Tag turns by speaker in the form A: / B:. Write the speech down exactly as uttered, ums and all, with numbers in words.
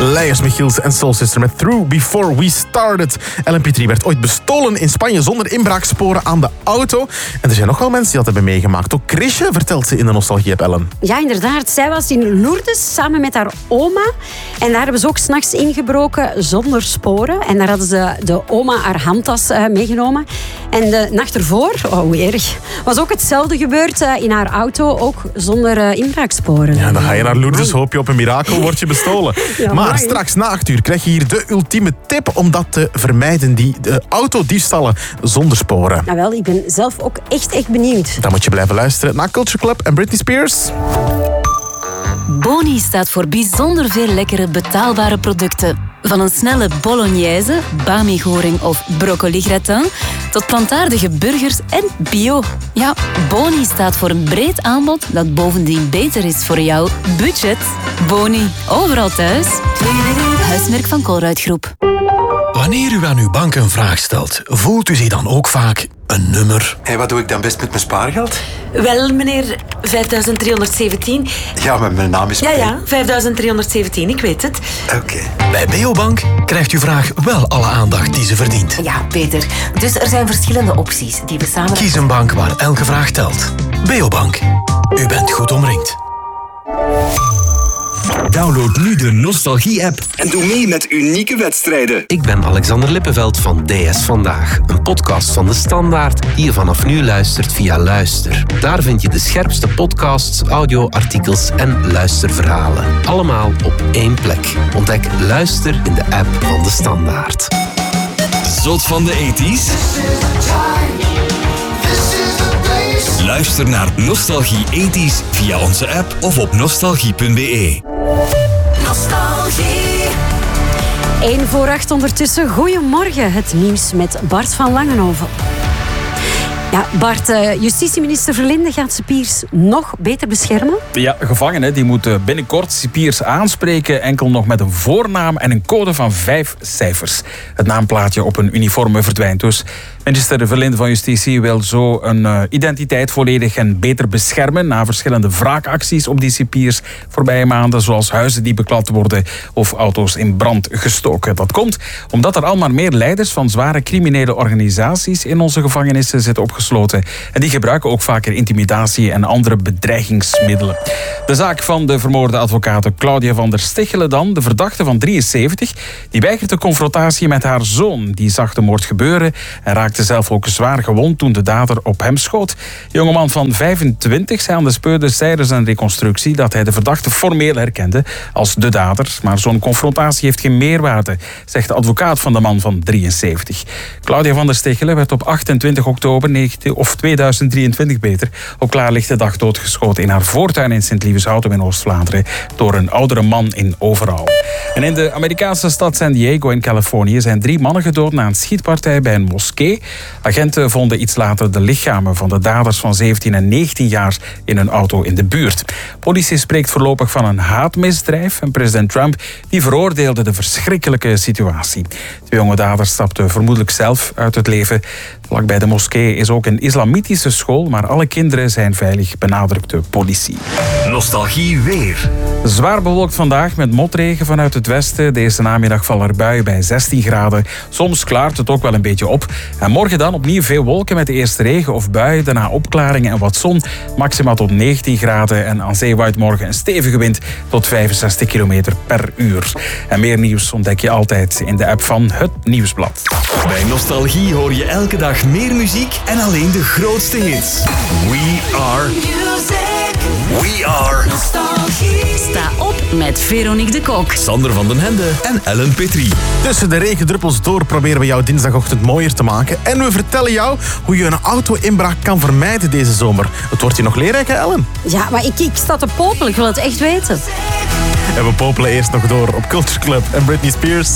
A: Leiers Michiels en Soul Sister met Through Before We Started. Ellen Petrie werd ooit bestolen in Spanje zonder inbraaksporen aan de auto. En er zijn nog wel mensen die dat hebben meegemaakt. Ook Chrisje vertelt ze in de Nostalgie-app, Ellen.
B: Ja, inderdaad. Zij was in Lourdes samen met haar oma. En daar hebben ze ook 's nachts ingebroken zonder sporen. En daar hadden ze de oma haar handtas uh, meegenomen. En de nacht ervoor, oh hoe erg, was ook hetzelfde gebeurd uh, in haar auto. Ook zonder uh, inbraaksporen.
A: Ja, dan ga je naar Lourdes, hoop je op een mirakel, word je bestolen. Ja, maar mooi. Straks na acht uur krijg je hier de ultieme tip om dat te vermijden. Die de autodiefstallen zonder sporen.
B: Nou wel, ik ben zelf ook echt, echt benieuwd.
A: Dan moet je blijven luisteren naar Culture Club en Britney Spears.
C: Boni staat voor bijzonder veel lekkere betaalbare producten. Van een snelle bolognese, bami-goring of broccoli-gratin, tot plantaardige burgers en bio. Ja, Boni staat voor een breed aanbod dat bovendien beter is voor jouw budget. Boni, overal thuis. Huismerk van Colruyt Groep.
D: Wanneer u aan uw bank een vraag stelt, voelt u zich dan ook vaak een nummer?
E: En wat doe ik dan best met mijn spaargeld?
F: Wel, meneer, vijfduizend driehonderdzeventien.
E: Ja, maar mijn naam is...
F: Ja, ja, vijfduizend driehonderdzeventien, ik weet het.
E: Oké. Okay.
D: Bij Beobank krijgt uw vraag wel alle aandacht die ze verdient.
F: Ja, Peter. Dus er zijn verschillende opties die we samen...
D: Kies een bank waar elke vraag telt. Beobank. U bent goed omringd.
G: Download nu de Nostalgie-app en doe mee met unieke wedstrijden.
H: Ik ben Alexander Lippenveld van D S Vandaag, een podcast van De Standaard die je vanaf nu luistert via Luister. Daar vind je de scherpste podcasts, audioartikels en luisterverhalen. Allemaal op één plek. Ontdek Luister in de app van De Standaard.
G: Zot van de tachtiger Luister naar Nostalgie tachtiger via onze app of op nostalgie punt b e.
B: Nostalgie. één voor acht ondertussen. Goedemorgen, het nieuws met Bart van Langenhoven. Ja, Bart, justitieminister Verlinde gaat cipiers nog beter beschermen?
I: Ja, gevangenen die moeten binnenkort cipiers aanspreken enkel nog met een voornaam en een code van vijf cijfers. Het naamplaatje op een uniforme verdwijnt dus. Minister Verlinde van Justitie wil zo een uh, identiteit volledig en beter beschermen na verschillende wraakacties op die cipiers voorbije maanden, zoals huizen die beklad worden of auto's in brand gestoken. Dat komt omdat er al maar meer leiders van zware criminele organisaties in onze gevangenissen zitten opgesloten. En die gebruiken ook vaker intimidatie en andere bedreigingsmiddelen. De zaak van de vermoorde advocate Claudia van der Stichelen dan, de verdachte van drieënzeventig, die weigert de confrontatie met haar zoon. Die zag de moord gebeuren en raakte zelf ook zwaar gewond toen de dader op hem schoot. De jongeman van vijfentwintig zei aan de speurders tijdens een reconstructie dat hij de verdachte formeel herkende als de dader. Maar zo'n confrontatie heeft geen meerwaarde, zegt de advocaat van de man van drieënzeventig. Claudia van der Stichelen werd op achtentwintig oktober of tweeduizend drieëntwintig beter op klaarlichte dag doodgeschoten in haar voortuin in Sint-Lieveshouten in Oost-Vlaanderen door een oudere man in overal. En in de Amerikaanse stad San Diego in Californië zijn drie mannen gedood na een schietpartij bij een moskee. Agenten vonden iets later de lichamen van de daders van zeventien en negentien jaar in een auto in de buurt. Politie spreekt voorlopig van een haatmisdrijf en president Trump die veroordeelde de verschrikkelijke situatie. De jonge daders stapten vermoedelijk zelf uit het leven. Vlakbij de moskee is ook een islamitische school, maar alle kinderen zijn veilig, benadrukt de politie.
G: Nostalgie weer.
I: Zwaar bewolkt vandaag met motregen vanuit het westen. Deze namiddag vallen er buien bij zestien graden. Soms klaart het ook wel een beetje op. En morgen dan opnieuw veel wolken met de eerste regen of buien. Daarna opklaringen en wat zon. Maxima tot negentien graden. En aan zee waait morgen een stevige wind tot vijfenzestig kilometer per uur. En meer nieuws ontdek je altijd in de app van Het Nieuwsblad.
G: Bij Nostalgie hoor je elke dag meer muziek en alleen de grootste hits. We are... Music. We are...
C: Nostalgie. Sta op met Veronique de Kok,
G: Sander van den Hende en Ellen Petrie.
A: Tussen de regendruppels door proberen we jouw dinsdagochtend mooier te maken. En we vertellen jou hoe je een auto-inbraak kan vermijden deze zomer. Het wordt hier nog leerrijk, hè, Ellen?
B: Ja, maar ik, ik sta te popelen. Ik wil het echt weten.
A: En we popelen eerst nog door op Culture Club en Britney Spears.